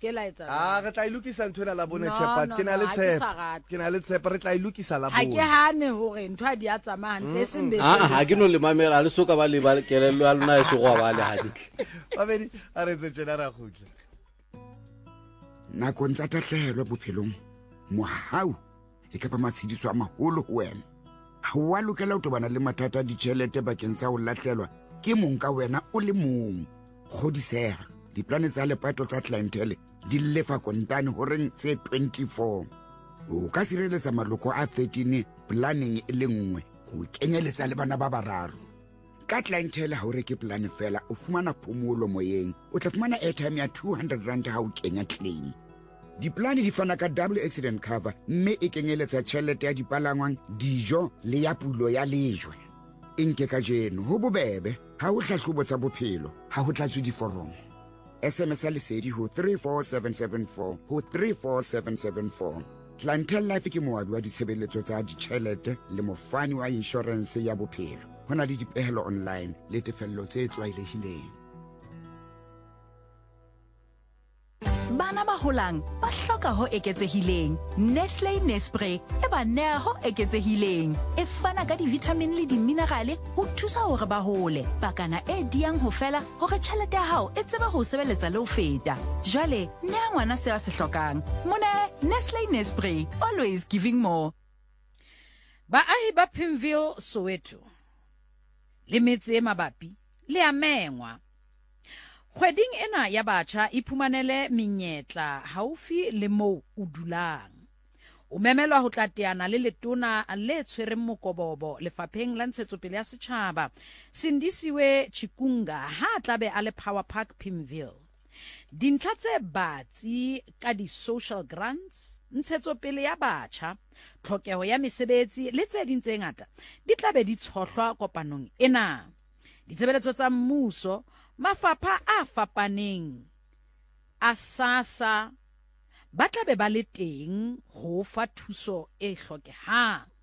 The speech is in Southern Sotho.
ke la etsa re tla ilukisa ntho la bone Shepherd ke na le tshepo re tla ilukisa la bone ha ke hane hore ntho a di a tsamaya ntle se mbe ha ke no le mamela le soka ba le ba kelelo ya lona e se go ba le haditle babedi a re tse tsena ra khutla nakong tsa tahlehelo bophelong mohau e ka ba matshidiso a maholo ho wena ha wa lokela ho tobana le mathata a ditjhelete bakeng sa ho lahlelwa ke mong ka wena o le mong kgodiseha diplane tsa lepato tsa clientele di lefa kontane horeng tse 24 o ka sireletsa maloko a 13 planning e le nngwe ho kenyeletsa le bana ba bararo ka clientele ha o reke plan fela o fumana phomolo moyeng o tla fumana airtime ya 200 rand ha o kenya claim diplane di fana ka double accident cover mme e kenyeletsa tjhelete ya dipalangwang dijo le ya pulo ya lejwe inke ka jeno ho bobebe ha o hlahlobo tsa bophelo ha ho tlatswe diforomo SMS lesedi ho 34774 ho 34774 Clientele Life ke moabi wa ditshebeletso tsa ditjhelete le mofani wa insurance ya bophelo hona le dipehelo online le tefello tse tlwaelehileng Bana ba holang ba hloka ho eketsehileng. Nestlé Nespray e ba nea ho eketsehileng. E fana ka di-vitamin le di-minerale ho thusa hore ba hole. Pakana e diang ho fela hore tjhelete ya hao e tseba ho sebeletsa le ho feta. Jwale, nea ngwana se a se hlokang. Mone Nestlé Nespray, always giving more. Baahi ba Pimville Soweto le metse e mabapi le a mengwa. Kgweding ena ya batjha iphumanele menyetla haufi le moo o dulang. O memelwa ho tlateana le letona le tshwereng mokobobo lefapheng la ntshetsopele ya setjhaba Sindisiwe Chikunga ha tlabe a le Power Park Pimville. Dintlha tse batsi ka di-social grants, ntshetsopele ya batjha, tlhokeho ya mesebetsi le tse ding tse ngata di tlabe di tshohlwa kopanong ena. Ditshebeletso tsa mmuso mafapha a fapaneng a SASSA ba tlabe ba le teng ho fa thuso e hlokehang.